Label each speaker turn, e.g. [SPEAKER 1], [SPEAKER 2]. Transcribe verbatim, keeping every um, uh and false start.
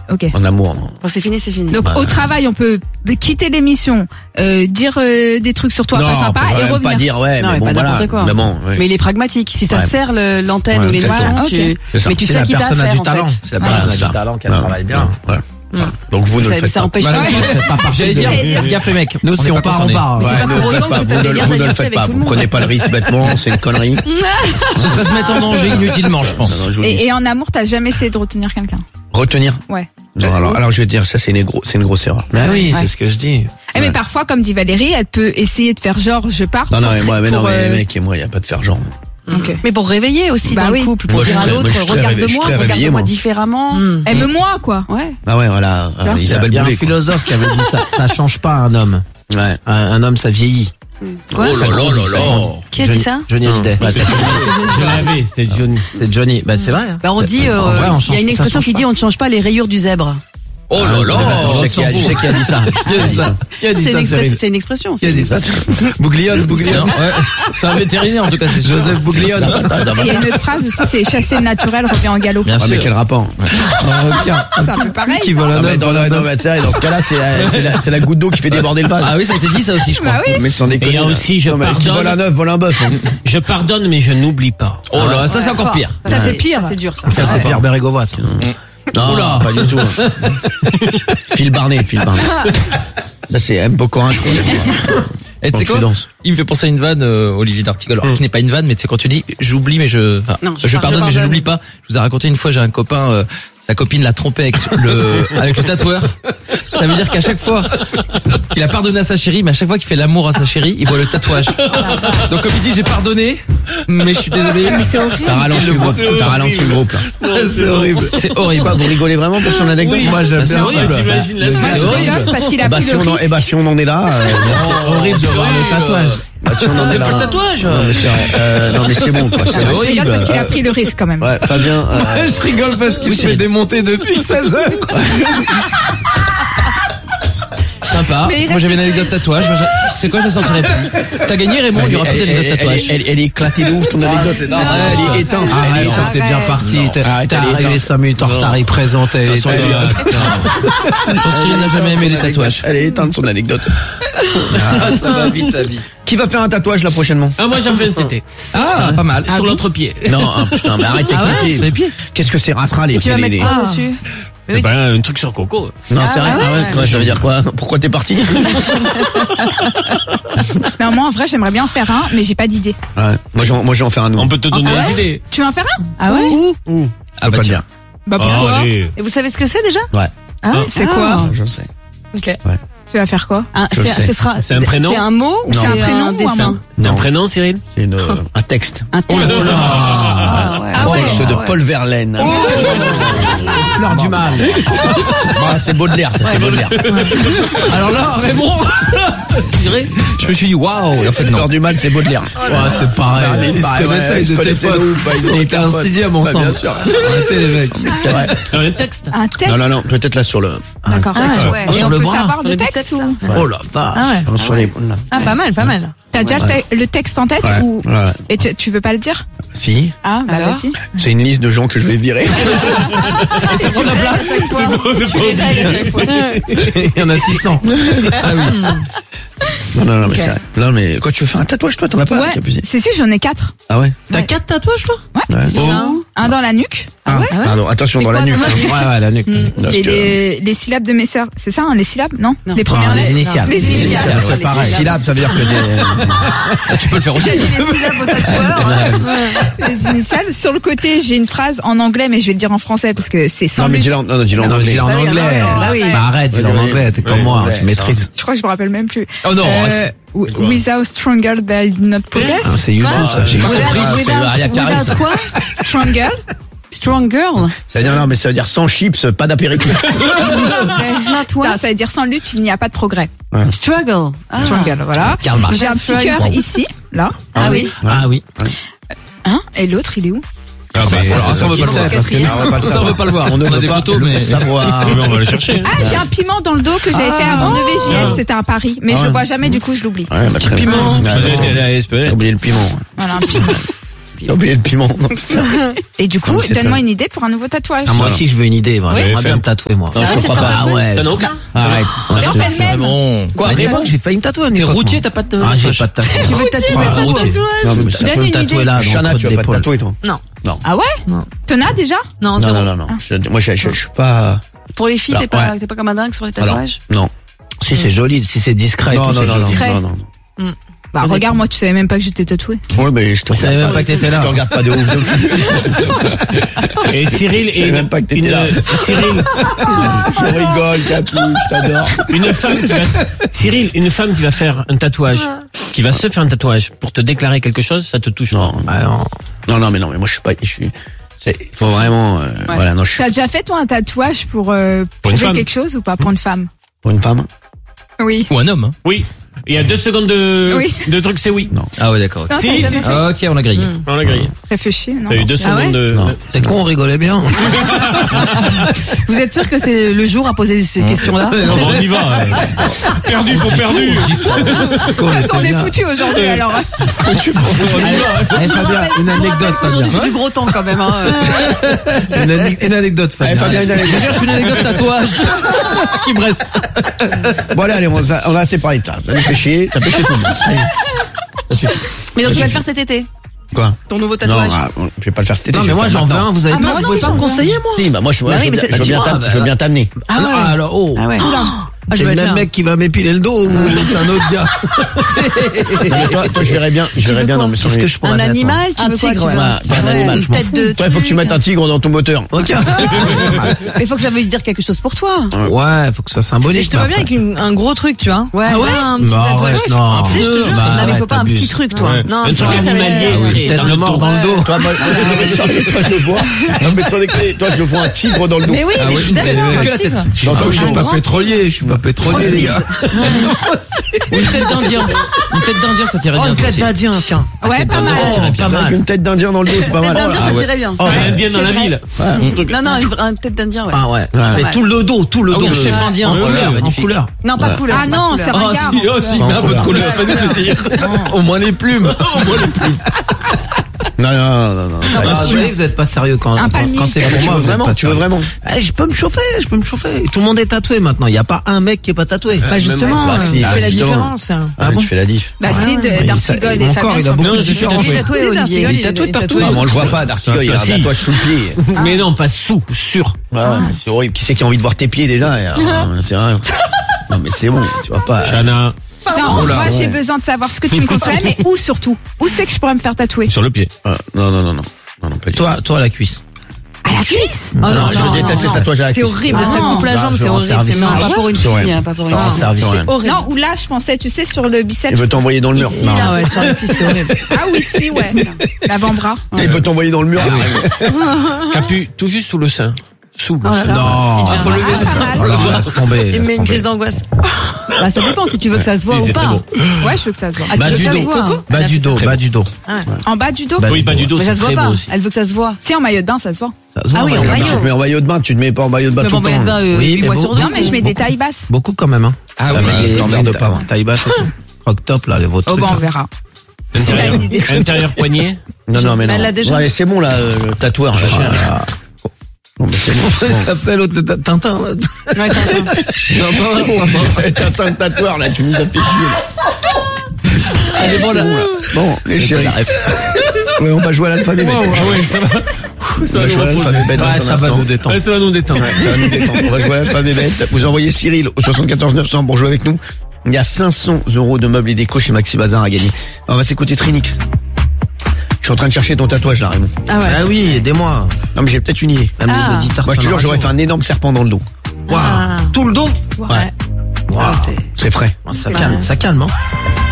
[SPEAKER 1] Ok.
[SPEAKER 2] En amour, non.
[SPEAKER 3] Bon, c'est fini, c'est fini.
[SPEAKER 1] Donc
[SPEAKER 2] Bah.
[SPEAKER 1] au travail, on peut quitter l'émission, euh, dire euh, des trucs sur toi
[SPEAKER 2] non,
[SPEAKER 1] pas sympa
[SPEAKER 2] on peut
[SPEAKER 1] et
[SPEAKER 2] même
[SPEAKER 1] revenir.
[SPEAKER 2] pas dire, ouais,
[SPEAKER 3] Non,
[SPEAKER 2] mais
[SPEAKER 3] mais
[SPEAKER 2] bon,
[SPEAKER 3] pas
[SPEAKER 2] voilà.
[SPEAKER 3] n'importe quoi.
[SPEAKER 2] Mais bon, oui.
[SPEAKER 3] Mais il est pragmatique. Si ça
[SPEAKER 2] Ouais.
[SPEAKER 3] sert le- l'antenne
[SPEAKER 2] Ouais,
[SPEAKER 3] ou les
[SPEAKER 2] c'est ça.
[SPEAKER 3] notions,
[SPEAKER 1] Ok.
[SPEAKER 3] tu...
[SPEAKER 2] C'est ça.
[SPEAKER 3] mais tu
[SPEAKER 4] Si
[SPEAKER 3] sais
[SPEAKER 4] la
[SPEAKER 3] qui t'a à
[SPEAKER 4] personne a
[SPEAKER 3] faire,
[SPEAKER 4] du
[SPEAKER 3] en
[SPEAKER 4] talent,
[SPEAKER 3] fait.
[SPEAKER 4] si la
[SPEAKER 2] Ouais,
[SPEAKER 4] personne a
[SPEAKER 2] c'est ça.
[SPEAKER 4] du talent, qu'elle
[SPEAKER 2] Ouais.
[SPEAKER 4] travaille bien.
[SPEAKER 2] Voilà. Donc vous ne le
[SPEAKER 3] Ça,
[SPEAKER 2] faites
[SPEAKER 3] ça
[SPEAKER 2] pas.
[SPEAKER 3] empêche
[SPEAKER 5] Voilà,
[SPEAKER 3] pas.
[SPEAKER 4] Faites pas partie
[SPEAKER 5] j'allais
[SPEAKER 4] de-
[SPEAKER 5] dire, faites gaffe les mecs.
[SPEAKER 4] Nous, si
[SPEAKER 5] est
[SPEAKER 4] on
[SPEAKER 5] pas
[SPEAKER 4] part, on
[SPEAKER 5] concernés.
[SPEAKER 4] part.
[SPEAKER 3] c'est
[SPEAKER 2] Ouais,
[SPEAKER 3] pas
[SPEAKER 2] ne
[SPEAKER 3] pour
[SPEAKER 2] le faites
[SPEAKER 3] autant
[SPEAKER 2] pas.
[SPEAKER 3] que
[SPEAKER 2] Vous
[SPEAKER 3] t'as
[SPEAKER 2] ne,
[SPEAKER 3] des liens
[SPEAKER 2] vous ne le
[SPEAKER 3] d'amitié
[SPEAKER 2] faites
[SPEAKER 3] avec
[SPEAKER 2] pas.
[SPEAKER 3] tout le
[SPEAKER 2] Vous
[SPEAKER 3] monde.
[SPEAKER 2] prenez pas le risque bêtement, c'est une connerie.
[SPEAKER 5] Ce serait se mettre en danger inutilement, je pense.
[SPEAKER 2] Non, non, je vous le dis.
[SPEAKER 1] Et, et en amour, t'as jamais essayé de retenir quelqu'un?
[SPEAKER 2] Retenir.
[SPEAKER 1] Ouais.
[SPEAKER 2] Non, alors, alors je vais te dire, ça c'est une, gros, c'est une grosse erreur.
[SPEAKER 4] Bah oui,
[SPEAKER 1] Ouais.
[SPEAKER 4] c'est ce que je dis.
[SPEAKER 1] Eh, mais parfois, comme dit Valérie, elle peut essayer de faire genre je pars.
[SPEAKER 2] Non, non,
[SPEAKER 1] pour
[SPEAKER 2] mais
[SPEAKER 1] tr-
[SPEAKER 2] moi, mais non,
[SPEAKER 1] pour,
[SPEAKER 2] mais
[SPEAKER 1] euh,
[SPEAKER 2] mec, et moi, il n'y a pas de faire genre.
[SPEAKER 1] ok.
[SPEAKER 3] Mais pour réveiller aussi
[SPEAKER 1] Bah
[SPEAKER 3] dans
[SPEAKER 1] oui.
[SPEAKER 3] le couple, pour
[SPEAKER 2] Moi, je
[SPEAKER 3] dire à
[SPEAKER 2] serais- moi,
[SPEAKER 3] l'autre,
[SPEAKER 2] je serais réveillé-
[SPEAKER 3] regarde-moi,
[SPEAKER 2] je serais réveillé,
[SPEAKER 3] regarde-moi
[SPEAKER 2] moi.
[SPEAKER 3] différemment.
[SPEAKER 1] Mm. Aime-moi, quoi.
[SPEAKER 3] Ouais.
[SPEAKER 2] Ah ouais, voilà, euh,
[SPEAKER 3] Tu vois,
[SPEAKER 4] Il y a
[SPEAKER 2] Isabelle
[SPEAKER 4] bien un
[SPEAKER 2] Boulay. quoi.
[SPEAKER 4] philosophe qui avait dit ça. Ça change pas un homme.
[SPEAKER 2] Ouais.
[SPEAKER 4] Un, un homme, ça vieillit.
[SPEAKER 3] Quoi
[SPEAKER 2] Oh là là là là.
[SPEAKER 3] Qui a dit ça?
[SPEAKER 4] Johnny Hallyday. Bah, c'est-
[SPEAKER 6] Je l'avais, c'était Johnny.
[SPEAKER 4] c'est Johnny. Bah, c'est vrai. hein.
[SPEAKER 3] Bah on dit,
[SPEAKER 4] En
[SPEAKER 3] euh,
[SPEAKER 4] vrai, on
[SPEAKER 3] il
[SPEAKER 4] change-
[SPEAKER 3] y a une
[SPEAKER 4] ça
[SPEAKER 3] expression
[SPEAKER 4] change
[SPEAKER 3] qui
[SPEAKER 4] pas.
[SPEAKER 3] dit on ne change pas les rayures du zèbre.
[SPEAKER 2] Oh là là. Je sais qui a- je sais qui a dit ça.
[SPEAKER 4] Qui a dit ça Qui a dit
[SPEAKER 3] C'est une,
[SPEAKER 4] ça,
[SPEAKER 3] expression-
[SPEAKER 4] Cyril
[SPEAKER 3] c'est une expression.
[SPEAKER 4] Qui a dit ça Bouglione,
[SPEAKER 5] Non,
[SPEAKER 4] Bouglione.
[SPEAKER 5] ouais. C'est un vétérinaire en tout cas, c'est sûr.
[SPEAKER 4] Joseph Bouglione.
[SPEAKER 2] Ça va, ça va, ça va.
[SPEAKER 1] Et il y a une autre phrase aussi, c'est chasser naturel, revient en galop.
[SPEAKER 5] Bien
[SPEAKER 2] Ah, mais
[SPEAKER 5] sûr.
[SPEAKER 2] quel rapport?
[SPEAKER 4] Aucun.
[SPEAKER 1] C'est un peu pareil.
[SPEAKER 4] Qui vole
[SPEAKER 2] Ah,
[SPEAKER 4] un
[SPEAKER 2] mais
[SPEAKER 4] œuf
[SPEAKER 2] dans,
[SPEAKER 4] dans
[SPEAKER 2] la-
[SPEAKER 4] la
[SPEAKER 2] non, mais c'est vrai, dans ce cas-là, c'est la, c'est la, c'est la goutte d'eau qui fait déborder le vase.
[SPEAKER 5] Ah oui, ça a été dit ça aussi, je crois.
[SPEAKER 1] Bah oui.
[SPEAKER 2] Mais sans
[SPEAKER 6] Et il
[SPEAKER 2] déconner.
[SPEAKER 6] y a
[SPEAKER 2] là.
[SPEAKER 6] aussi, je
[SPEAKER 2] Non, mais qui vole un
[SPEAKER 6] pardonne,
[SPEAKER 2] œuf, vole un bœuf. hein.
[SPEAKER 6] je pardonne, mais je n'oublie pas.
[SPEAKER 5] Oh là, ça c'est encore pire.
[SPEAKER 1] Ça, c'est pire.
[SPEAKER 3] C'est dur ça.
[SPEAKER 4] Ça, c'est Pierre Bérégovoy, ça.
[SPEAKER 2] Non,
[SPEAKER 5] Oula.
[SPEAKER 2] pas du tout. Phil Barnet, Phil Barnet. Là, c'est M. Bocorin.
[SPEAKER 5] Et tu sais quoi?
[SPEAKER 2] Confidence.
[SPEAKER 5] Il me fait penser à une vanne, euh, Olivier d'Article. Alors, qui n'est pas une vanne, mais tu sais, quand tu dis, j'oublie, mais je, enfin,
[SPEAKER 3] Non,
[SPEAKER 5] je,
[SPEAKER 3] je par-
[SPEAKER 5] pardonne,
[SPEAKER 3] je
[SPEAKER 5] mais je
[SPEAKER 3] pardonne.
[SPEAKER 5] n'oublie pas. Je vous ai raconté une fois, j'ai un copain, euh, sa copine l'a trompé avec le, avec le tatoueur. Ça veut dire qu'à chaque fois, il a pardonné à sa chérie, mais à chaque fois qu'il fait l'amour à sa chérie, il voit le tatouage. Donc, comme il dit, j'ai pardonné, mais je suis désolé.
[SPEAKER 1] Mais c'est horrible.
[SPEAKER 2] T'as ralenti le groupe. T'as ralenti le groupe, là.
[SPEAKER 4] C'est horrible.
[SPEAKER 5] C'est horrible.
[SPEAKER 2] Quoi, vous rigolez vraiment pour son anecdote?
[SPEAKER 4] Moi, j'aime
[SPEAKER 5] Bah, c'est
[SPEAKER 4] bien
[SPEAKER 5] horrible.
[SPEAKER 4] ça.
[SPEAKER 6] J'imagine la
[SPEAKER 4] Le
[SPEAKER 6] scène.
[SPEAKER 4] gars,
[SPEAKER 5] C'est
[SPEAKER 1] Je
[SPEAKER 5] horrible.
[SPEAKER 1] rigole parce qu'il a
[SPEAKER 2] Eh bah,
[SPEAKER 1] pris
[SPEAKER 2] si
[SPEAKER 1] le
[SPEAKER 2] on en,
[SPEAKER 1] risque.
[SPEAKER 2] eh bah, si on en est là, euh,
[SPEAKER 4] C'est horrible de voir le tatouage.
[SPEAKER 2] bah, si on en est
[SPEAKER 5] T'aimes
[SPEAKER 2] là.
[SPEAKER 5] pas le tatouage?
[SPEAKER 2] Non, mais c'est vrai. Euh, non, mais c'est bon, quoi. C'est
[SPEAKER 5] C'est
[SPEAKER 2] vrai.
[SPEAKER 1] Je rigole
[SPEAKER 5] horrible.
[SPEAKER 1] parce qu'il a pris le risque quand même.
[SPEAKER 2] Ouais, Fabien, euh,
[SPEAKER 4] Je rigole parce qu'il
[SPEAKER 5] Oui,
[SPEAKER 4] se
[SPEAKER 5] c'est
[SPEAKER 4] fait
[SPEAKER 5] bien.
[SPEAKER 4] démonter depuis seize heures.
[SPEAKER 5] Sympa.
[SPEAKER 3] Mais il
[SPEAKER 5] Moi,
[SPEAKER 3] reste-
[SPEAKER 5] j'avais une anecdote tatouage. Moi, je- C'est quoi, je ne sentirais plus. T'as gagné, Raymond, il y aura plus
[SPEAKER 2] elle,
[SPEAKER 5] d'anecdote
[SPEAKER 2] elle,
[SPEAKER 5] tatouage.
[SPEAKER 2] elle, elle, elle est éclatée de ouf, ton anecdote.
[SPEAKER 5] non,
[SPEAKER 2] Elle
[SPEAKER 5] arrête.
[SPEAKER 2] est éteinte.
[SPEAKER 4] Arrête,
[SPEAKER 2] Elle est
[SPEAKER 4] ça,
[SPEAKER 2] éteinte.
[SPEAKER 4] t'es bien parti. T'es
[SPEAKER 2] Arrête,
[SPEAKER 4] t'es
[SPEAKER 2] elle est
[SPEAKER 4] arrivé
[SPEAKER 2] éteinte.
[SPEAKER 4] cinq minutes en retard, il présentait.
[SPEAKER 2] De toute façon,
[SPEAKER 4] t'es-
[SPEAKER 2] elle est-
[SPEAKER 5] Ton Cyril n'a jamais aimé les tatouages.
[SPEAKER 2] Elle est éteinte, son anecdote.
[SPEAKER 4] Ah, ça va vite, ta vie.
[SPEAKER 2] Qui va faire un tatouage là prochainement?
[SPEAKER 6] Ah, moi j'en fais cet été.
[SPEAKER 5] Ah, pas mal.
[SPEAKER 6] Sur l'entre-pied.
[SPEAKER 2] Non, ah, putain, mais arrête
[SPEAKER 5] Ah ouais,
[SPEAKER 2] d'écouter.
[SPEAKER 5] sur les pieds.
[SPEAKER 2] Qu'est-ce que c'est Rasra les
[SPEAKER 3] Tu vas
[SPEAKER 2] les-
[SPEAKER 3] mettre
[SPEAKER 2] les-
[SPEAKER 3] quoi dessus?
[SPEAKER 6] C'est pas un truc sur Coco.
[SPEAKER 2] Non, c'est vrai.
[SPEAKER 3] ah ouais.
[SPEAKER 2] Ah ouais, ouais, ça veut dire quoi? Pourquoi t'es parti?
[SPEAKER 1] Non, moi en vrai, j'aimerais bien en faire un, mais j'ai pas d'idée.
[SPEAKER 2] Ouais. Moi, j'en, moi, je vais en faire un
[SPEAKER 6] On
[SPEAKER 2] nouveau.
[SPEAKER 6] peut te donner
[SPEAKER 1] Ah
[SPEAKER 6] des
[SPEAKER 1] ouais
[SPEAKER 6] idées.
[SPEAKER 1] Tu veux en faire un?
[SPEAKER 3] Ah ouais?
[SPEAKER 1] Où?
[SPEAKER 6] Où
[SPEAKER 5] Ah,
[SPEAKER 2] Je peux
[SPEAKER 5] bah
[SPEAKER 2] pas
[SPEAKER 5] tiens.
[SPEAKER 2] dire.
[SPEAKER 1] Bah
[SPEAKER 6] Oh,
[SPEAKER 1] pourquoi?
[SPEAKER 6] allez.
[SPEAKER 3] Et vous savez ce que c'est déjà?
[SPEAKER 2] Ouais.
[SPEAKER 1] Hein? C'est
[SPEAKER 3] Ah.
[SPEAKER 1] quoi?
[SPEAKER 2] Je sais.
[SPEAKER 3] Ok.
[SPEAKER 1] Tu vas faire quoi?
[SPEAKER 3] Un-
[SPEAKER 2] Je le
[SPEAKER 3] c'est-
[SPEAKER 2] sais.
[SPEAKER 3] ce sera-
[SPEAKER 6] C'est un prénom
[SPEAKER 3] C'est un mot ou
[SPEAKER 2] Non.
[SPEAKER 3] c'est
[SPEAKER 1] C'est un prénom
[SPEAKER 3] un
[SPEAKER 1] ou un
[SPEAKER 3] dessin?
[SPEAKER 1] mot
[SPEAKER 6] C'est un
[SPEAKER 2] Non.
[SPEAKER 6] prénom, Cyril?
[SPEAKER 2] C'est une, euh, un texte.
[SPEAKER 3] Un texte. Ah ouais.
[SPEAKER 1] Ah ouais.
[SPEAKER 2] Texte de Paul Verlaine.
[SPEAKER 4] Fleur du mal.
[SPEAKER 2] Ah, c'est Baudelaire, ça, c'est Baudelaire.
[SPEAKER 5] Alors là, Raymond, je dirais, je me suis dit, waouh, et en fait, non.
[SPEAKER 2] Fleur du mal, c'est Baudelaire.
[SPEAKER 4] Ouais, c'est pareil.
[SPEAKER 2] Bah,
[SPEAKER 4] Ils
[SPEAKER 2] c'est
[SPEAKER 4] se
[SPEAKER 2] pareil,
[SPEAKER 4] connaissaient,
[SPEAKER 2] ouais,
[SPEAKER 4] ils
[SPEAKER 2] ils se
[SPEAKER 4] étaient
[SPEAKER 2] connaissaient
[SPEAKER 4] potes.
[SPEAKER 2] de ouf, ils
[SPEAKER 4] Ils
[SPEAKER 2] étaient
[SPEAKER 4] étaient en
[SPEAKER 2] potes.
[SPEAKER 4] sixième
[SPEAKER 2] Bah,
[SPEAKER 4] ensemble.
[SPEAKER 2] bien sûr.
[SPEAKER 4] Arrêtez les mecs.
[SPEAKER 2] C'est vrai.
[SPEAKER 6] Un texte.
[SPEAKER 1] Un texte?
[SPEAKER 2] Non, non, non, peut-être là sur le,
[SPEAKER 1] D'accord.
[SPEAKER 3] Ah, ouais.
[SPEAKER 1] Et
[SPEAKER 4] Sur
[SPEAKER 1] on
[SPEAKER 4] le
[SPEAKER 1] peut
[SPEAKER 4] bras,
[SPEAKER 1] savoir
[SPEAKER 3] sur
[SPEAKER 1] le
[SPEAKER 3] les
[SPEAKER 1] texte
[SPEAKER 3] biceps,
[SPEAKER 1] ou?
[SPEAKER 3] là.
[SPEAKER 4] Oh la vache.
[SPEAKER 3] Ah ouais.
[SPEAKER 2] sur les, là.
[SPEAKER 3] Ah, pas mal, pas mal.
[SPEAKER 1] T'as déjà le, te- le texte en tête
[SPEAKER 2] Ouais,
[SPEAKER 1] ou?
[SPEAKER 2] ouais.
[SPEAKER 1] Et tu, tu veux pas le dire?
[SPEAKER 2] Si.
[SPEAKER 1] Ah, bah
[SPEAKER 3] Alors
[SPEAKER 1] vas-y.
[SPEAKER 2] C'est une liste de gens que je vais virer.
[SPEAKER 5] Et ça prend de la place.
[SPEAKER 4] Il y en a six cents.
[SPEAKER 5] Ah oui.
[SPEAKER 2] Non, non, non, mais
[SPEAKER 1] Ok.
[SPEAKER 2] c'est vrai. Non, mais quoi, tu veux faire un tatouage, toi? T'en as pas?
[SPEAKER 1] Ouais.
[SPEAKER 2] t'as plus-
[SPEAKER 1] C'est si, j'en ai quatre.
[SPEAKER 2] Ah ouais?
[SPEAKER 4] T'as quatre tatouages, toi?
[SPEAKER 1] Ouais.
[SPEAKER 2] Ouais.
[SPEAKER 1] C'est ça. Un dans la nuque.
[SPEAKER 2] Ah, pardon, attention dans la
[SPEAKER 1] quoi,
[SPEAKER 2] nuque.
[SPEAKER 1] dans la
[SPEAKER 2] hein.
[SPEAKER 1] nuque
[SPEAKER 4] Ouais, ouais, la nuque.
[SPEAKER 2] Donc,
[SPEAKER 1] Et
[SPEAKER 2] euh,
[SPEAKER 1] les, les syllabes de mes sœurs. C'est ça, hein, les syllabes? Non?
[SPEAKER 3] Non.
[SPEAKER 1] Les premières
[SPEAKER 4] Ah, les
[SPEAKER 1] lettres.
[SPEAKER 4] initiales.
[SPEAKER 1] Les
[SPEAKER 4] Les
[SPEAKER 1] initiales.
[SPEAKER 4] initiales, c'est
[SPEAKER 3] les
[SPEAKER 4] pareil.
[SPEAKER 3] syllabes.
[SPEAKER 2] syllabe, ça veut dire que des...
[SPEAKER 5] Tu peux le faire aussi.
[SPEAKER 3] Les syllabes au tatoueur.
[SPEAKER 1] Les initiales. Sur le côté, j'ai une phrase en anglais, mais je vais le dire en français parce que c'est sans
[SPEAKER 2] Non, mais
[SPEAKER 1] but.
[SPEAKER 2] dis-le en, non, non, dis-le en
[SPEAKER 4] Non,
[SPEAKER 2] anglais.
[SPEAKER 4] dis-le en
[SPEAKER 3] Bah oui,
[SPEAKER 4] anglais.
[SPEAKER 3] bah oui, bah oui.
[SPEAKER 4] Bah arrête, dis-le en
[SPEAKER 2] Oui, oui.
[SPEAKER 4] anglais. T'es comme
[SPEAKER 2] Oui,
[SPEAKER 4] moi,
[SPEAKER 2] anglais,
[SPEAKER 4] tu maîtrises.
[SPEAKER 1] Je crois que je me rappelle même plus.
[SPEAKER 5] Oh non,
[SPEAKER 1] Euh,
[SPEAKER 5] arrête.
[SPEAKER 1] w- without stronger than not progress.
[SPEAKER 4] Ah, c'est YouTube, ça, j'ai
[SPEAKER 1] Without,
[SPEAKER 2] compris.
[SPEAKER 1] without,
[SPEAKER 2] C'est Maria Carey,
[SPEAKER 1] without
[SPEAKER 2] ça.
[SPEAKER 1] quoi? Stronger.
[SPEAKER 3] Strong girl.
[SPEAKER 2] Ça veut dire, non, mais ça veut dire sans chips, pas d'apéritif.
[SPEAKER 3] There's not
[SPEAKER 1] Non,
[SPEAKER 3] what?
[SPEAKER 1] ça veut dire sans lutte, il n'y a pas de progrès.
[SPEAKER 3] Struggle. Ah.
[SPEAKER 1] Stronger, voilà.
[SPEAKER 5] Karl Marx.
[SPEAKER 1] J'ai un petit cœur ici, là.
[SPEAKER 3] Ah oui.
[SPEAKER 4] Ah oui.
[SPEAKER 1] Hein? Et l'autre, il est où?
[SPEAKER 6] Ah,
[SPEAKER 5] Ça,
[SPEAKER 6] mais
[SPEAKER 5] ça, ça, on veut pas le voir.
[SPEAKER 4] Parce que
[SPEAKER 2] Ah, on va pas le
[SPEAKER 5] Ça, on
[SPEAKER 2] savoir.
[SPEAKER 5] veut pas le voir.
[SPEAKER 2] On ne
[SPEAKER 5] On a
[SPEAKER 2] veut
[SPEAKER 5] des
[SPEAKER 2] pas
[SPEAKER 5] photos,
[SPEAKER 2] le
[SPEAKER 5] mais-
[SPEAKER 2] savoir.
[SPEAKER 6] on va le chercher.
[SPEAKER 1] Ah, j'ai un piment dans le dos que j'avais fait à mon E V J F, c'était un pari. Mais je le vois jamais, du coup, je l'oublie.
[SPEAKER 2] Ouais, bah, très bien.
[SPEAKER 6] Piment.
[SPEAKER 2] Ouais,
[SPEAKER 6] Vous
[SPEAKER 2] bon.
[SPEAKER 6] avez été à la S P L.
[SPEAKER 2] J'ai oublié le piment.
[SPEAKER 1] Voilà, un piment.
[SPEAKER 2] T'as oublié le piment. Non, putain.
[SPEAKER 1] Et du coup,
[SPEAKER 2] Non, mais c'est
[SPEAKER 1] donne-moi
[SPEAKER 2] très-
[SPEAKER 1] une idée pour un nouveau tatouage.
[SPEAKER 4] Ah, moi aussi, je veux une idée. moi.
[SPEAKER 6] Oui.
[SPEAKER 4] J'aimerais bien
[SPEAKER 6] Fais.
[SPEAKER 4] me tatouer, moi.
[SPEAKER 2] Non, je
[SPEAKER 3] Arrête,
[SPEAKER 2] comprends
[SPEAKER 3] c'est
[SPEAKER 2] pas.
[SPEAKER 3] un
[SPEAKER 4] Ah ouais.
[SPEAKER 6] T'en as aucun
[SPEAKER 4] Arrête.
[SPEAKER 1] Mais on fait le même.
[SPEAKER 5] Bon.
[SPEAKER 4] Quoi, à l'époque, j'ai failli me tatouer. à une
[SPEAKER 5] T'es
[SPEAKER 4] époque,
[SPEAKER 5] routier,
[SPEAKER 4] moi.
[SPEAKER 5] t'as pas de
[SPEAKER 4] Ah, j'ai
[SPEAKER 5] tatouage.
[SPEAKER 4] pas de tatouage.
[SPEAKER 3] Tu veux te tatouer
[SPEAKER 4] Ah,
[SPEAKER 3] quoi,
[SPEAKER 4] routier.
[SPEAKER 2] Non, mais ça
[SPEAKER 1] Donne
[SPEAKER 2] peut
[SPEAKER 1] une
[SPEAKER 2] me
[SPEAKER 1] idée.
[SPEAKER 4] là, dans le
[SPEAKER 2] Chana,
[SPEAKER 4] creux
[SPEAKER 2] tu
[SPEAKER 4] de
[SPEAKER 2] vas pas te
[SPEAKER 4] l'épaule.
[SPEAKER 2] tatouer, toi.
[SPEAKER 3] Non.
[SPEAKER 2] Non.
[SPEAKER 1] Ah ouais?
[SPEAKER 3] Non.
[SPEAKER 1] T'en as déjà?
[SPEAKER 3] Non,
[SPEAKER 2] Non,
[SPEAKER 3] zéro.
[SPEAKER 2] non, non, non. Je- moi, je, je, je suis pas.
[SPEAKER 3] Pour les filles,
[SPEAKER 2] Alors,
[SPEAKER 3] t'es pas,
[SPEAKER 2] ouais.
[SPEAKER 3] t'es pas comme un dingue sur les
[SPEAKER 2] Alors,
[SPEAKER 3] tatouages?
[SPEAKER 2] non.
[SPEAKER 4] Si c'est joli, si c'est discret,
[SPEAKER 2] Non,
[SPEAKER 4] tu
[SPEAKER 2] non,
[SPEAKER 4] sais,
[SPEAKER 2] non,
[SPEAKER 4] je
[SPEAKER 2] non,
[SPEAKER 4] sais.
[SPEAKER 1] discret.
[SPEAKER 2] non, non, non.
[SPEAKER 1] Bah, regarde, moi, tu savais même pas que j'étais tatouée.
[SPEAKER 2] Ouais, mais je te
[SPEAKER 4] savais
[SPEAKER 2] regarde
[SPEAKER 4] même pas que t'étais là.
[SPEAKER 2] Je te regarde pas de ouf de plus.
[SPEAKER 6] Et Cyril,
[SPEAKER 2] Je savais
[SPEAKER 6] et
[SPEAKER 2] même pas que t'étais
[SPEAKER 6] une,
[SPEAKER 2] là.
[SPEAKER 6] Cyril,
[SPEAKER 2] Je rigole, Capu, je t'adore.
[SPEAKER 6] une femme qui va, s- Cyril, une femme qui va faire un tatouage, qui va se faire un tatouage pour te déclarer quelque chose, ça te touche
[SPEAKER 2] Non,
[SPEAKER 6] pas.
[SPEAKER 4] Ah, non.
[SPEAKER 2] non, non, mais non, mais moi, je suis pas, je suis, c'est, faut vraiment, euh, voilà, non, je suis
[SPEAKER 1] T'as déjà fait, toi, un tatouage pour, euh,
[SPEAKER 6] Pour une
[SPEAKER 1] prouver
[SPEAKER 6] femme.
[SPEAKER 1] quelque chose ou pas? Pour une femme?
[SPEAKER 2] pour une femme.
[SPEAKER 1] Oui.
[SPEAKER 5] Ou un homme. hein.
[SPEAKER 6] Oui. Il y a deux secondes de,
[SPEAKER 1] Oui.
[SPEAKER 6] de truc, c'est oui.
[SPEAKER 5] Ah ouais, d'accord. ok.
[SPEAKER 1] Non,
[SPEAKER 6] Si,
[SPEAKER 1] t'as
[SPEAKER 6] si,
[SPEAKER 1] jamais
[SPEAKER 6] si.
[SPEAKER 1] fait.
[SPEAKER 5] Ah, ok, on l'a grillé.
[SPEAKER 6] On l'a grillé.
[SPEAKER 1] Réfléchis, non?
[SPEAKER 6] T'as eu deux
[SPEAKER 1] Ah ouais
[SPEAKER 6] secondes de...
[SPEAKER 2] Non.
[SPEAKER 4] C'est con, on rigolait bien.
[SPEAKER 3] Vous êtes sûr que c'est le jour à poser ces questions-là?
[SPEAKER 6] Bon, on y va. euh. Perdu pour perdu.
[SPEAKER 1] De toute façon, on est foutus aujourd'hui, alors.
[SPEAKER 6] On y va.
[SPEAKER 4] Allez, Fabien, une anecdote,
[SPEAKER 3] Aujourd'hui,
[SPEAKER 4] Fabien.
[SPEAKER 3] c'est du gros temps quand même. Hein.
[SPEAKER 4] Une, ane- une anecdote,
[SPEAKER 2] Allez,
[SPEAKER 4] Fabien.
[SPEAKER 2] Fabien, une
[SPEAKER 5] Je
[SPEAKER 2] anecdote.
[SPEAKER 5] cherche une anecdote tatouage qui me reste.
[SPEAKER 2] Bon, allez, allez, on a, on a assez parlé de ça. Ça nous fait chier, ça fait chier tout le monde. Allez. Ça suffit.
[SPEAKER 3] Mais donc tu vas le faire cet été,
[SPEAKER 2] Quoi?
[SPEAKER 3] ton nouveau
[SPEAKER 2] Non,
[SPEAKER 3] tatouage.
[SPEAKER 2] ah, je vais pas le faire cet été.
[SPEAKER 4] Non,
[SPEAKER 2] je
[SPEAKER 4] mais
[SPEAKER 2] vais
[SPEAKER 4] moi,
[SPEAKER 2] le faire
[SPEAKER 4] j'en veux
[SPEAKER 2] maintenant.
[SPEAKER 4] un. Vous avez
[SPEAKER 1] Ah,
[SPEAKER 4] pas,
[SPEAKER 1] moi
[SPEAKER 4] vous
[SPEAKER 1] aussi,
[SPEAKER 4] pouvez pas
[SPEAKER 1] j'en
[SPEAKER 4] me
[SPEAKER 1] veux un.
[SPEAKER 4] conseiller, moi?
[SPEAKER 2] Si, bah, moi, je,
[SPEAKER 3] Bah
[SPEAKER 2] je
[SPEAKER 3] oui,
[SPEAKER 2] veux
[SPEAKER 3] mais
[SPEAKER 2] bien-
[SPEAKER 3] c'est-
[SPEAKER 2] je veux bien
[SPEAKER 4] dis-moi,
[SPEAKER 2] t'am-
[SPEAKER 4] bah.
[SPEAKER 2] je veux bien t'amener.
[SPEAKER 3] Ah ouais.
[SPEAKER 4] Ah, alors, oh.
[SPEAKER 3] Ah ouais. Ah, je
[SPEAKER 4] C'est
[SPEAKER 3] veux
[SPEAKER 4] le
[SPEAKER 3] être
[SPEAKER 4] même
[SPEAKER 3] là.
[SPEAKER 4] mec qui va m'épiler le dos ou c'est un autre gars?
[SPEAKER 2] Mais toi, toi, je verrais bien, je verrais
[SPEAKER 3] veux
[SPEAKER 2] bien,
[SPEAKER 3] quoi
[SPEAKER 2] non, mais sur
[SPEAKER 4] Qu'est-ce
[SPEAKER 2] les-
[SPEAKER 4] que je pourrais
[SPEAKER 3] Un
[SPEAKER 4] mettre, moi?
[SPEAKER 3] animal, tu
[SPEAKER 1] Un
[SPEAKER 3] veux quoi,
[SPEAKER 1] tigre,
[SPEAKER 3] tu
[SPEAKER 1] ouais.
[SPEAKER 3] veux
[SPEAKER 2] Ah, pas un
[SPEAKER 3] Ouais,
[SPEAKER 2] animal,
[SPEAKER 3] une
[SPEAKER 2] je m'en
[SPEAKER 3] tête
[SPEAKER 2] fous.
[SPEAKER 3] de
[SPEAKER 2] Toi, il faut que tu mettes un tigre dans ton moteur.
[SPEAKER 4] Ok.
[SPEAKER 3] Il faut que ça veuille dire quelque chose pour toi.
[SPEAKER 4] Ouais, faut que ce soit
[SPEAKER 3] Et
[SPEAKER 4] symbolique.
[SPEAKER 3] je te vois bien avec une- un gros truc, tu vois. Ouais,
[SPEAKER 1] Ah ouais
[SPEAKER 3] un petit
[SPEAKER 4] Bah
[SPEAKER 3] tatouage.
[SPEAKER 4] ouais,
[SPEAKER 3] Ouais,
[SPEAKER 4] non.
[SPEAKER 3] Tu sais, je te jure.
[SPEAKER 4] Bah,
[SPEAKER 3] Non, mais il faut
[SPEAKER 4] arrête,
[SPEAKER 3] pas un
[SPEAKER 4] t'abuses.
[SPEAKER 3] petit truc, toi.
[SPEAKER 6] Ouais.
[SPEAKER 3] Non,
[SPEAKER 6] Un
[SPEAKER 3] un
[SPEAKER 6] truc
[SPEAKER 3] truc, ça va-
[SPEAKER 6] animalier,
[SPEAKER 3] ouais.
[SPEAKER 6] oui.
[SPEAKER 4] Tête
[SPEAKER 6] Dans
[SPEAKER 4] de
[SPEAKER 6] le
[SPEAKER 4] mort
[SPEAKER 6] dos.
[SPEAKER 4] dans le dos.
[SPEAKER 2] Toi, moi, non, mais sur- toi, je vois. Non, mais sans déconner, toi, je vois un tigre dans le dos.
[SPEAKER 3] Mais oui, mais je suis
[SPEAKER 4] oui,
[SPEAKER 3] d'accord,
[SPEAKER 4] que
[SPEAKER 3] un
[SPEAKER 5] la tête.
[SPEAKER 3] tigre.
[SPEAKER 2] Dans ton
[SPEAKER 4] Je suis
[SPEAKER 2] dos.
[SPEAKER 4] pas pétrolier, je suis pas pétrolier, les gars.
[SPEAKER 5] Ou une tête d'Indien. Une tête d'Indien, ça tirait
[SPEAKER 4] Oh,
[SPEAKER 5] bien.
[SPEAKER 4] une tête
[SPEAKER 5] aussi.
[SPEAKER 4] d'Indien, tiens.
[SPEAKER 1] Ouais, pas mal.
[SPEAKER 5] Ça tirait bien.
[SPEAKER 4] Pas
[SPEAKER 2] C'est vrai
[SPEAKER 4] mal.
[SPEAKER 2] qu'une tête d'Indien dans le dos, c'est pas
[SPEAKER 3] Tête
[SPEAKER 2] mal.
[SPEAKER 3] d'Indien,
[SPEAKER 5] Ah
[SPEAKER 3] ça
[SPEAKER 5] ouais.
[SPEAKER 3] tirait bien.
[SPEAKER 4] Oh,
[SPEAKER 6] Un indien dans la ville.
[SPEAKER 3] Non, non, une, un tête d'Indien, ouais.
[SPEAKER 4] Ah ouais. Mais
[SPEAKER 3] Ouais.
[SPEAKER 4] tout le dos, tout le
[SPEAKER 5] Ah
[SPEAKER 4] dos.
[SPEAKER 5] oui, un chef indien.
[SPEAKER 4] En
[SPEAKER 5] Ouais,
[SPEAKER 4] couleur,
[SPEAKER 5] ouais,
[SPEAKER 4] en
[SPEAKER 5] magnifique.
[SPEAKER 4] couleur.
[SPEAKER 3] Non, pas couleur.
[SPEAKER 1] Ah non, c'est
[SPEAKER 5] Ah
[SPEAKER 1] regard.
[SPEAKER 5] si, oh, si, mais un peu de couleur, fais-nous plaisir.
[SPEAKER 4] Au moins les plumes.
[SPEAKER 2] Non, non, non, non, ça
[SPEAKER 4] Ah,
[SPEAKER 2] va.
[SPEAKER 4] vous voyez, vous êtes pas sérieux quand,
[SPEAKER 1] Un
[SPEAKER 4] quand,
[SPEAKER 1] palmier.
[SPEAKER 4] quand c'est
[SPEAKER 2] Mais
[SPEAKER 4] pour
[SPEAKER 2] tu
[SPEAKER 4] moi.
[SPEAKER 2] veux
[SPEAKER 4] vous êtes
[SPEAKER 2] vraiment,
[SPEAKER 4] pas
[SPEAKER 2] tu veux
[SPEAKER 4] sérieux.
[SPEAKER 2] vraiment.
[SPEAKER 4] Eh, je peux me chauffer, je peux me chauffer. Tout le monde est tatoué maintenant. Il y a pas un mec qui est pas tatoué.
[SPEAKER 3] Bah justement,
[SPEAKER 2] Bah, si,
[SPEAKER 3] tu
[SPEAKER 2] ah,
[SPEAKER 3] fais la
[SPEAKER 2] justement.
[SPEAKER 3] différence.
[SPEAKER 4] Ah bon
[SPEAKER 2] Tu fais la diff.
[SPEAKER 1] Bah si, de-
[SPEAKER 4] Il-
[SPEAKER 1] d'Artigol
[SPEAKER 4] ça-
[SPEAKER 1] et
[SPEAKER 4] mon
[SPEAKER 1] Fabien
[SPEAKER 4] corps, il a
[SPEAKER 1] sont-
[SPEAKER 4] beaucoup
[SPEAKER 6] Non,
[SPEAKER 4] de
[SPEAKER 6] je suis
[SPEAKER 4] différences.
[SPEAKER 6] tatoué.
[SPEAKER 3] Tatoué,
[SPEAKER 1] Si,
[SPEAKER 3] Olivier.
[SPEAKER 1] d'Artigol,
[SPEAKER 5] il est tatoué partout.
[SPEAKER 2] Ah, mais on le voit pas, d'Artigol, il a un
[SPEAKER 6] Si.
[SPEAKER 2] tatouage sous le pied.
[SPEAKER 6] Mais non, pas sous, sur.
[SPEAKER 2] Ouais, ouais, mais c'est horrible. Qui c'est qui a envie de voir tes pieds déjà? et, euh, C'est vrai. Non, mais c'est bon, tu vas pas.
[SPEAKER 6] Chana,
[SPEAKER 1] Non,
[SPEAKER 2] Oh là,
[SPEAKER 1] moi j'ai
[SPEAKER 2] ouais.
[SPEAKER 1] besoin de savoir ce que tu me conseillerais, mais où surtout? Où c'est que je pourrais me faire tatouer?
[SPEAKER 6] sur le pied.
[SPEAKER 2] Ah, Non, non, non, non. Non, non, pas du tout.
[SPEAKER 4] Toi, toi, à la cuisse.
[SPEAKER 1] À la cuisse?
[SPEAKER 3] Oh non,
[SPEAKER 2] je
[SPEAKER 3] non,
[SPEAKER 2] déteste
[SPEAKER 3] non,
[SPEAKER 2] les tatouages à la
[SPEAKER 3] C'est
[SPEAKER 2] cuisse.
[SPEAKER 3] horrible,
[SPEAKER 1] Ah
[SPEAKER 3] ça
[SPEAKER 1] non.
[SPEAKER 3] coupe la
[SPEAKER 4] Bah,
[SPEAKER 3] jambe,
[SPEAKER 4] je
[SPEAKER 3] c'est
[SPEAKER 4] rends
[SPEAKER 3] horrible.
[SPEAKER 4] service.
[SPEAKER 3] C'est non,
[SPEAKER 1] Ah
[SPEAKER 3] pas
[SPEAKER 1] ouais
[SPEAKER 3] pour une
[SPEAKER 2] C'est vrai.
[SPEAKER 3] fille, hein, pas pour une
[SPEAKER 4] Je rends
[SPEAKER 3] fille.
[SPEAKER 4] service.
[SPEAKER 2] C'est vrai.
[SPEAKER 3] Horrible.
[SPEAKER 1] Non, ou là, je pensais, tu sais, sur le biceps.
[SPEAKER 2] Il veut t'envoyer dans le mur.
[SPEAKER 1] Ici,
[SPEAKER 2] Non.
[SPEAKER 3] Ah ouais, sur la fille, c'est horrible.
[SPEAKER 1] Ah oui, si, ouais. L'avant-bras.
[SPEAKER 2] Il veut t'envoyer dans le mur.
[SPEAKER 6] Capu, tout juste sous le sein. Sous le
[SPEAKER 3] Oh là
[SPEAKER 6] sein.
[SPEAKER 3] là.
[SPEAKER 4] Non.
[SPEAKER 3] Il
[SPEAKER 1] faut lever
[SPEAKER 3] devient
[SPEAKER 1] le
[SPEAKER 3] pas
[SPEAKER 1] sein.
[SPEAKER 3] mal.
[SPEAKER 4] Oh là, laisse tomber.
[SPEAKER 3] Il
[SPEAKER 4] laisse
[SPEAKER 3] met une
[SPEAKER 4] tomber.
[SPEAKER 3] crise d'angoisse. Bah ça dépend si tu veux que ça se voit
[SPEAKER 6] Oui,
[SPEAKER 3] ou
[SPEAKER 6] c'est très
[SPEAKER 3] pas.
[SPEAKER 6] beau.
[SPEAKER 1] Ouais, je veux que ça se voit.
[SPEAKER 3] Ah, tu
[SPEAKER 4] Bas
[SPEAKER 3] veux que
[SPEAKER 4] du
[SPEAKER 3] ça se
[SPEAKER 4] dos.
[SPEAKER 3] voit.
[SPEAKER 4] Bas du dos, bas du dos.
[SPEAKER 1] En bas du dos?
[SPEAKER 4] Bah,
[SPEAKER 6] Oui, pas du dos,
[SPEAKER 3] Mais ça
[SPEAKER 6] c'est
[SPEAKER 3] se voit
[SPEAKER 6] très
[SPEAKER 3] pas.
[SPEAKER 6] beau aussi.
[SPEAKER 3] Elle veut que ça se voit.
[SPEAKER 1] Si, en maillot de bain, ça se voit.
[SPEAKER 4] Ça se voit,
[SPEAKER 3] Ah oui,
[SPEAKER 4] ouais,
[SPEAKER 3] en
[SPEAKER 4] quand
[SPEAKER 3] maillot.
[SPEAKER 2] Tu
[SPEAKER 4] même.
[SPEAKER 2] te mets en maillot de bain, tu te mets pas en maillot de bain
[SPEAKER 3] Mais
[SPEAKER 2] tout
[SPEAKER 3] bon,
[SPEAKER 2] le temps.
[SPEAKER 3] bah, euh,
[SPEAKER 4] Oui,
[SPEAKER 3] huit
[SPEAKER 4] mais
[SPEAKER 3] mois
[SPEAKER 4] bon.
[SPEAKER 3] sur deux.
[SPEAKER 1] Non, mais je mets des
[SPEAKER 4] beaucoup.
[SPEAKER 1] tailles basses.
[SPEAKER 4] Beaucoup quand même, hein.
[SPEAKER 5] Ah
[SPEAKER 2] Ah,
[SPEAKER 5] oui.
[SPEAKER 2] bah, t'emmerdes pas, moi.
[SPEAKER 4] Taille basse et tout. Croque top, là, votre
[SPEAKER 1] Oh,
[SPEAKER 4] truc.
[SPEAKER 1] bah, on
[SPEAKER 4] là.
[SPEAKER 1] verra. Si t'as
[SPEAKER 6] Intérieur,
[SPEAKER 1] une idée.
[SPEAKER 6] intérieur poignet.
[SPEAKER 2] Non, non, mais non.
[SPEAKER 3] Elle l'a déjà.
[SPEAKER 2] Ouais, c'est bon, là, euh, le tatoueur. là.
[SPEAKER 4] Voilà.
[SPEAKER 2] Non, mais c'est bon.
[SPEAKER 4] Comment il s'appelle, l'autre, le ta- Tintin, là?
[SPEAKER 3] Ouais, t'entends.
[SPEAKER 2] C'est bon. Eh, T'as un tatoueur, là, tu nous as fait chier. là.
[SPEAKER 5] Allez, bon, là.
[SPEAKER 2] Bon, les chéris. Ouais, on va jouer à l'alphabet bête.
[SPEAKER 6] Wow, ah ouais, ça va.
[SPEAKER 2] On
[SPEAKER 6] Ça
[SPEAKER 2] va
[SPEAKER 6] va
[SPEAKER 2] jouer à
[SPEAKER 6] nous reposer.
[SPEAKER 2] l'alphabet bête dans
[SPEAKER 4] Ouais,
[SPEAKER 2] un
[SPEAKER 4] ça va
[SPEAKER 2] instant.
[SPEAKER 4] nous détendre.
[SPEAKER 6] Ouais, ça va nous détendre.
[SPEAKER 2] Ça va nous détendre. On va jouer à l'alphabet bête. Vous envoyez Cyril au soixante-quatorze neuf cents pour jouer avec nous. Il y a cinq cents euros de meubles et déco chez Maxi Bazar à gagner. On va s'écouter Trinix. Je suis en train de chercher ton tatouage là, Raymond.
[SPEAKER 3] Ah ouais.
[SPEAKER 4] Ah oui, aidez-moi.
[SPEAKER 2] Non, mais j'ai peut-être une idée.
[SPEAKER 4] Même
[SPEAKER 3] Ah.
[SPEAKER 4] les auditeurs.
[SPEAKER 2] Moi, je te
[SPEAKER 4] ça
[SPEAKER 2] jure, j'aurais
[SPEAKER 4] m'arrange.
[SPEAKER 2] fait un énorme serpent dans le dos.
[SPEAKER 4] Waouh.
[SPEAKER 3] Ah.
[SPEAKER 4] Tout le dos?
[SPEAKER 1] Ouais.
[SPEAKER 2] Ouais.
[SPEAKER 4] Waouh.
[SPEAKER 3] Ah, c'est-
[SPEAKER 2] C'est frais.
[SPEAKER 4] Ça calme, ça calme, hein.